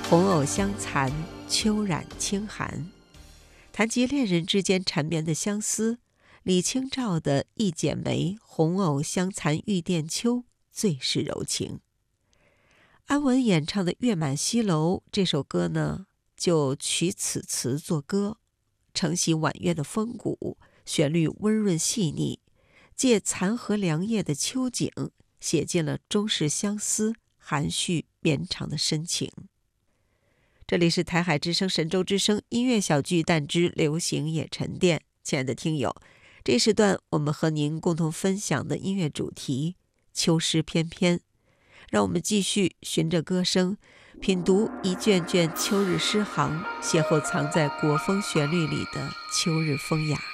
红藕香残，秋染清寒。谈及恋人之间缠绵的相思，李清照的《一剪梅》红藕香残玉簟秋最是柔情。安雯演唱的《月满西楼》这首歌呢，就取此词作歌，承袭婉约的风骨，旋律温润细腻，借残荷凉夜的秋景，写尽了中式相思含蓄绵长的深情。这里是台海之声神州之声音乐小剧淡之流行也沉淀，亲爱的听友，这时段我们和您共同分享的音乐主题秋诗翩翩，让我们继续循着歌声品读一卷卷秋日诗行，邂逅藏在国风旋律里的秋日风雅。